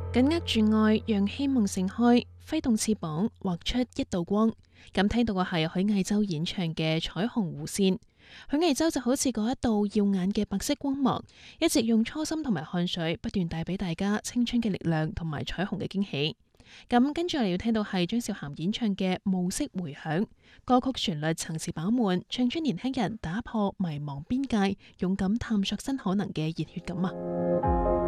緊握住愛，讓希望盛開，揮動翅膀，畫出一道光。咁聽到嘅係許藝洲演唱嘅《彩虹弧線》。許藝洲就好似嗰一道耀眼嘅白色光芒，一直用初心同埋汗水不斷帶俾大家青春嘅力量同埋彩虹嘅驚喜。咁跟住我哋要聽到係張韶涵演唱嘅《暮色回響》，歌曲旋律層次飽滿，唱出年輕人打破迷茫邊界，勇敢探索新可能嘅熱血感啊！